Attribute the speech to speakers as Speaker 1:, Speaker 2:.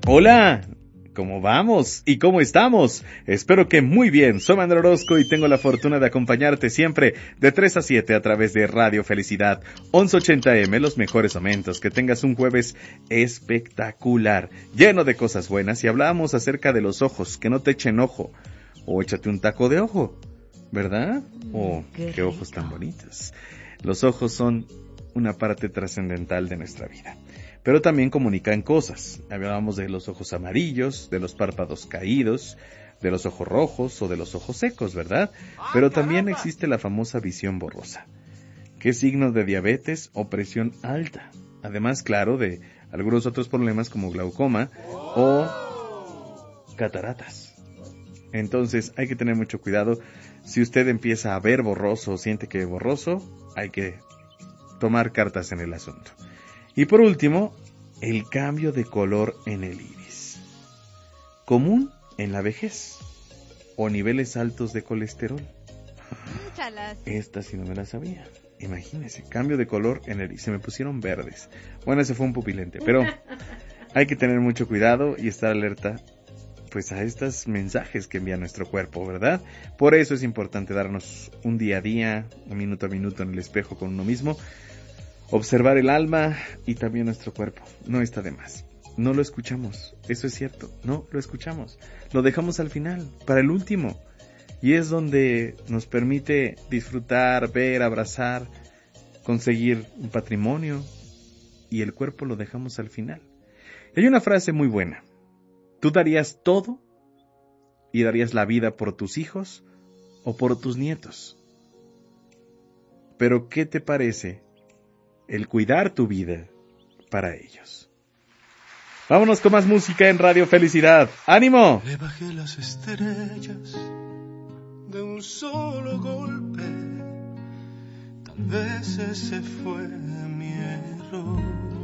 Speaker 1: Hola, ¿cómo vamos? ¿Y cómo estamos? Espero que muy bien. Soy Manuel Orozco y tengo la fortuna de acompañarte siempre de 3 a 7 a través de Radio Felicidad 1180M, los mejores momentos. Que tengas un jueves espectacular, lleno de cosas buenas. Y hablábamos acerca de los ojos, que no te echen ojo, o échate un taco de ojo, ¿verdad? Oh, qué ojos tan bonitos. Los ojos son una parte trascendental de nuestra vida. Pero también comunican cosas. Hablábamos de los ojos amarillos, de los párpados caídos, de los ojos rojos o de los ojos secos, ¿verdad? Pero también existe la famosa visión borrosa, que es signo de diabetes o presión alta. Además, claro, de algunos otros problemas como glaucoma o cataratas. Entonces hay que tener mucho cuidado. Si usted empieza a ver borroso o siente que ve borroso, hay que tomar cartas en el asunto. Y por último, el cambio de color en el iris. Común en la vejez o niveles altos de colesterol. Esta sí no me la sabía. Imagínese, cambio de color en el iris. Se me pusieron verdes. Bueno, ese fue un pupilente, pero hay que tener mucho cuidado y estar alerta pues a estos mensajes que envía nuestro cuerpo, ¿verdad? Por eso es importante darnos un día a día, un minuto a minuto en el espejo con uno mismo. Observar el alma y también nuestro cuerpo. No está de más. No lo escuchamos. Eso es cierto. No lo escuchamos. Lo dejamos al final, para el último. Y es donde nos permite disfrutar, ver, abrazar, conseguir un patrimonio. Y el cuerpo lo dejamos al final. Hay una frase muy buena. ¿Tú darías todo y darías la vida por tus hijos o por tus nietos? Pero ¿qué te parece el cuidar tu vida para ellos? Vámonos con más música en Radio Felicidad. ¡Ánimo!
Speaker 2: Le bajé las estrellas de un solo golpe. Tal vez ese fue mi error.